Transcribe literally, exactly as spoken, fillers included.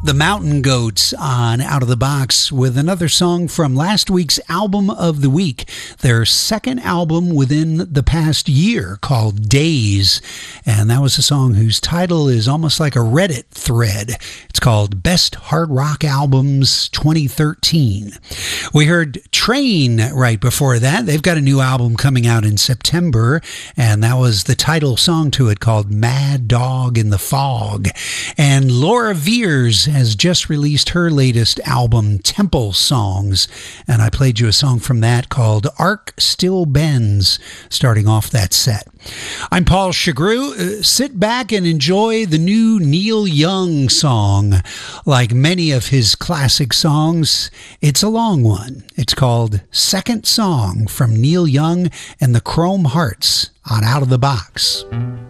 The Mountain Goats on Out of the Box with another song from last week's Album of the Week, their second album within the past year called Days. And that was a song whose title is almost like a Reddit thread. It's called Best Hard Rock Albums twenty thirteen. We heard Train right before that. They've got a new album coming out in September, and that was the title song to it called Mad Dog in the Fog. And Laura Veers has just released her latest album, Temple Songs, and I played you a song from that called Arc Still Bends, starting off that set. I'm Paul Chagru. Uh, sit back and enjoy the new Neil Young song. Like many of his classic songs, it's a long one. It's called Second Song from Neil Young and the Chrome Hearts on Out of the Box.